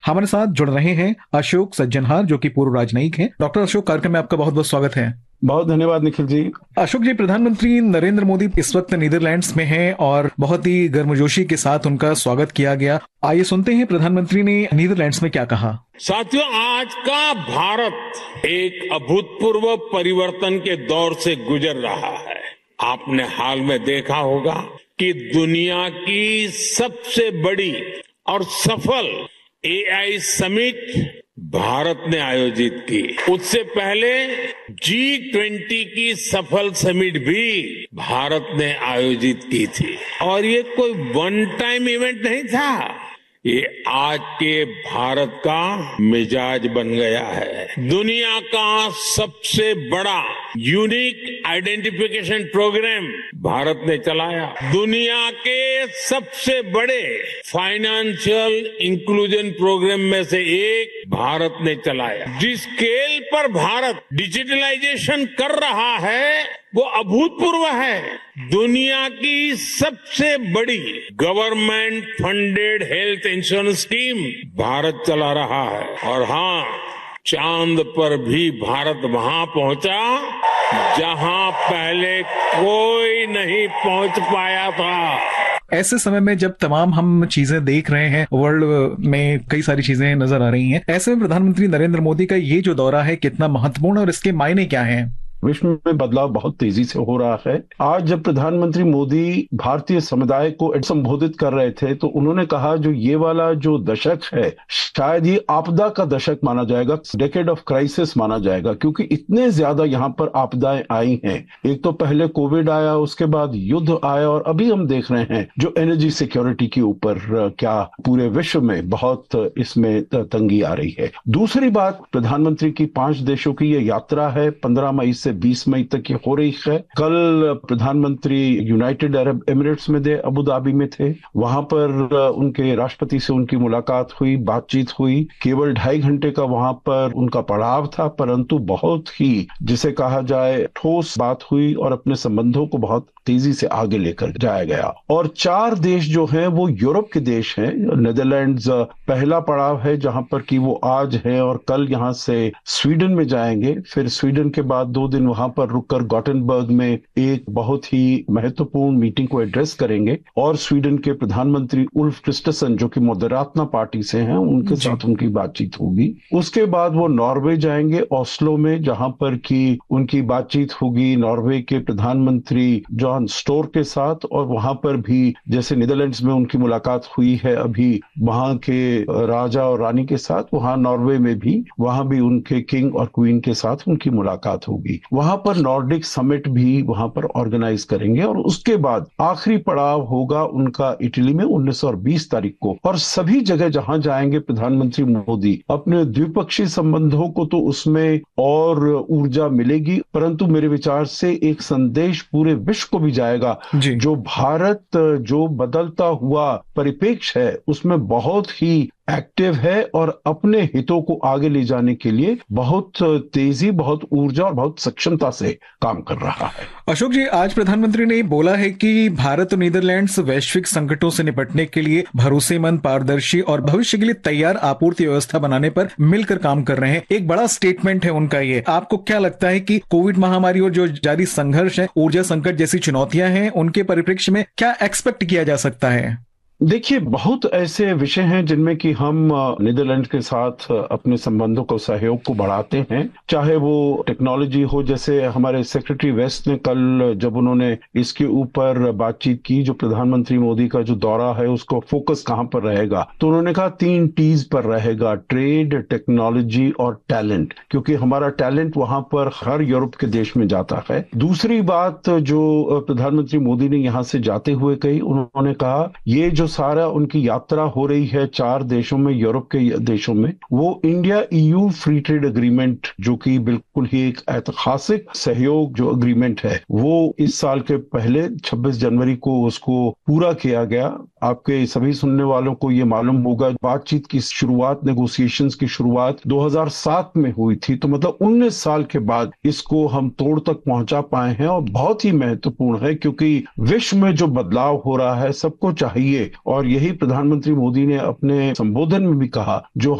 हमारे साथ जुड़ रहे हैं अशोक सज्जनहार, जो कि पूर्व राजनयिक हैं। डॉक्टर अशोक, कार्यक्रम में आपका बहुत बहुत स्वागत है। बहुत धन्यवाद निखिल जी। अशोक जी, प्रधानमंत्री नरेंद्र मोदी इस वक्त नीदरलैंड्स में हैं और बहुत ही गर्मजोशी के साथ उनका स्वागत किया गया। आइए सुनते हैं प्रधानमंत्री ने नीदरलैंड्स में क्या कहा। साथियों, आज का भारत एक अभूतपूर्व परिवर्तन के दौर से गुजर रहा है। आपने हाल में देखा होगा कि दुनिया की सबसे बड़ी और सफल AI समिट भारत ने आयोजित की। उससे पहले G20 की सफल समिट भी भारत ने आयोजित की थी। और ये कोई वन टाइम इवेंट नहीं था, ये आज के भारत का मिजाज बन गया है। दुनिया का सबसे बड़ा यूनिक आइडेंटिफिकेशन प्रोग्राम भारत ने चलाया। दुनिया के सबसे बड़े फाइनेंशियल इंक्लूजन प्रोग्राम में से एक भारत ने चलाया। जिस स्केल पर भारत डिजिटलाइजेशन कर रहा है वो अभूतपूर्व है। दुनिया की सबसे बड़ी government funded health insurance scheme Bharat चला रहा है। और हाँ, चांद पर भी भारत वहां पहुंचा जहां पहले कोई नहीं पहुंच पाया था। ऐसे समय में जब तमाम हम चीजें देख रहे हैं, वर्ल्ड में कई सारी चीजें नजर आ रही हैं, ऐसे में प्रधानमंत्री नरेंद्र मोदी का ये जो दौरा है कितना महत्वपूर्ण और इसके मायने क्या हैं? विश्व में बदलाव बहुत तेजी से हो रहा है। आज जब प्रधानमंत्री मोदी भारतीय समुदाय को संबोधित कर रहे थे तो उन्होंने कहा जो ये वाला जो दशक है शायद ये आपदा का दशक माना जाएगा, डेकेड ऑफ क्राइसिस माना जाएगा, क्योंकि इतने ज्यादा यहाँ पर आपदाएं आई हैं। एक तो पहले कोविड आया, उसके बाद युद्ध आया और अभी हम देख रहे हैं जो एनर्जी सिक्योरिटी के ऊपर क्या पूरे विश्व में बहुत इसमें तंगी आ रही है। दूसरी बात, प्रधानमंत्री की 5 देशों की ये यात्रा है, 15 मई से 20 मई तक ये हो रही है। कल प्रधानमंत्री यूनाइटेड अरब एमिरेट्स में थे, अबू धाबी में थे। वहां पर उनके राष्ट्रपति से उनकी मुलाकात हुई, बातचीत हुई। केवल 2.5 घंटे का वहां पर उनका पड़ाव था, परंतु बहुत ही जिसे कहा जाए ठोस बात हुई और अपने संबंधों को बहुत तेजी से आगे लेकर जाया गया। और 4 देश जो हैं वो यूरोप के देश हैं। नीदरलैंड्स पहला पड़ाव है जहां पर कि वो आज है और कल यहां से स्वीडन में जाएंगे। फिर स्वीडन के बाद 2 दिन वहां पर रुककर गॉटेनबर्ग में एक बहुत ही महत्वपूर्ण मीटिंग को एड्रेस करेंगे और स्वीडन के प्रधानमंत्री उल्फ क्रिस्टसन जो कि मोदेरातना पार्टी से हैं उनके साथ उनकी बातचीत होगी। उसके बाद वो नॉर्वे जाएंगे, ओस्लो में, जहां पर कि उनकी बातचीत होगी नॉर्वे के प्रधानमंत्री जॉन स्टोर के साथ। और वहां पर भी जैसे नीदरलैंड्स में उनकी मुलाकात हुई है अभी वहां के राजा और रानी के साथ, वहां नॉर्वे में भी वहां भी उनके किंग और क्वीन के साथ उनकी मुलाकात होगी। वहां पर नॉर्डिक समिट भी वहां पर ऑर्गेनाइज करेंगे और उसके बाद आखिरी पड़ाव होगा उनका इटली में 19 और 20 तारीख को। और सभी जगह जहां जाएंगे प्रधानमंत्री मोदी, अपने द्विपक्षीय संबंधों को तो उसमें और ऊर्जा मिलेगी, परंतु मेरे विचार से एक संदेश पूरे विश्व को भी जाएगा। जो भारत जो बदलता हुआ परिप्रेक्ष्य है उसमें बहुत ही एक्टिव है और अपने हितों को आगे ले जाने के लिए बहुत तेजी, बहुत ऊर्जा और बहुत सक्षमता से काम कर रहा है। अशोक जी, आज प्रधानमंत्री ने बोला है कि भारत और नीदरलैंड्स वैश्विक संकटों से निपटने के लिए भरोसेमंद, पारदर्शी और भविष्य के लिए तैयार आपूर्ति व्यवस्था बनाने पर मिलकर काम कर रहे हैं। एक बड़ा स्टेटमेंट है उनका ये। आपको क्या लगता है कि कोविड महामारी और जो जारी संघर्ष है, ऊर्जा संकट जैसी चुनौतियां हैं, उनके परिप्रेक्ष्य में क्या एक्सपेक्ट किया जा सकता है? देखिए, बहुत ऐसे विषय हैं जिनमें कि हम नीदरलैंड के साथ अपने संबंधों को, सहयोग को बढ़ाते हैं, चाहे वो टेक्नोलॉजी हो। जैसे हमारे सेक्रेटरी वेस्ट ने कल जब उन्होंने इसके ऊपर बातचीत की, जो प्रधानमंत्री मोदी का जो दौरा है उसको फोकस कहां पर रहेगा, तो उन्होंने कहा 3 T's पर रहेगा, ट्रेड, टेक्नोलॉजी और टैलेंट, क्योंकि हमारा टैलेंट वहां पर हर यूरोप के देश में जाता है। दूसरी बात जो प्रधानमंत्री मोदी ने यहां से जाते हुए कही, उन्होंने कहा ये जो सारा उनकी यात्रा हो रही है 4 देशों में, यूरोप के देशों में, वो India EU free trade agreement जो कि बिल्कुल ही एक ऐतिहासिक सहयोग जो एग्रीमेंट है, वो इस साल के पहले 26 जनवरी को उसको पूरा किया गया। आपके सभी सुनने वालों को ये मालूम होगा, बातचीत की शुरुआत, नेगोशिएशंस की शुरुआत 2007 में हुई थी, तो मतलब 19 साल के बाद इसको हम तोड़ तक पहुंचा पाए हैं। और बहुत ही महत्वपूर्ण है क्योंकि विश्व में जो बदलाव हो रहा है, सबको चाहिए और यही प्रधानमंत्री मोदी ने अपने संबोधन में भी कहा, जो